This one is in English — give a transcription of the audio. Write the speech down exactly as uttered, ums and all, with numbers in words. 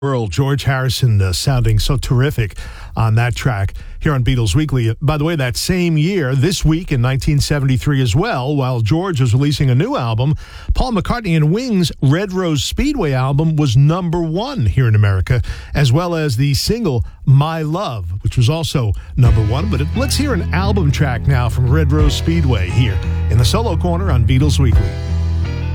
World. George Harrison uh, sounding so terrific on that track here on Beatles Weekly. By the way, that same year, this week in nineteen seventy-three as well, while George was releasing a new album, Paul McCartney and Wings' Red Rose Speedway album was number one here in America, as well as the single My Love, which was also number one. But let's hear an album track now from Red Rose Speedway here in the Solo Corner on Beatles Weekly.